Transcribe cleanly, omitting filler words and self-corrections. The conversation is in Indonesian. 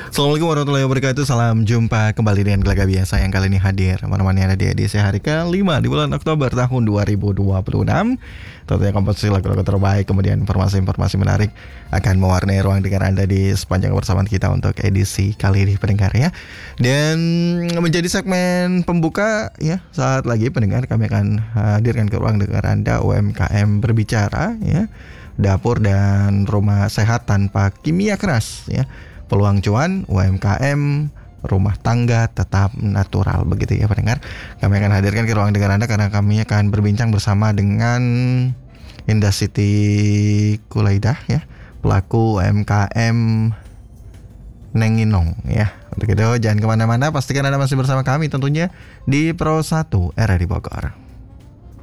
Assalamualaikum warahmatullahi wabarakatuh. Salam jumpa kembali dengan Gelaga Biasa yang kali ini hadir menemani Anda di edisi hari ke-5 di bulan Oktober tahun 2026. Tentunya komposisi lagu-lagu terbaik, kemudian informasi-informasi menarik akan mewarnai ruang dengar Anda di sepanjang kebersamaan kita untuk edisi kali ini, pendengar ya. Dan menjadi segmen pembuka ya, saat lagi pendengar kami akan hadirkan ke ruang dengar Anda UMKM berbicara ya. Dapur dan rumah sehat tanpa kimia keras ya. Peluang cuan UMKM rumah tangga tetap natural, begitu ya pendengar. Kami akan hadirkan ke ruang dengar Anda karena kami akan berbincang bersama dengan Indah Siti Kulaidah ya, pelaku UMKM Nenginong ya. Untuk itu jangan kemana-mana, pastikan Anda masih bersama kami tentunya di Pro 1 RRI Bogor.